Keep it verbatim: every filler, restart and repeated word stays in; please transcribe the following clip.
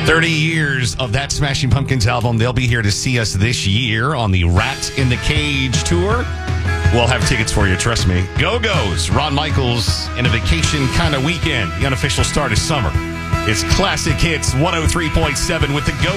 thirty years of that Smashing Pumpkins album. They'll be here to see us this year on the Rat in the Cage tour. We'll have tickets for you, trust me. Go-Go's, Ron Michaels, and a vacation kind of weekend. The unofficial start of summer. It's Classic Hits one oh three point seven with the Go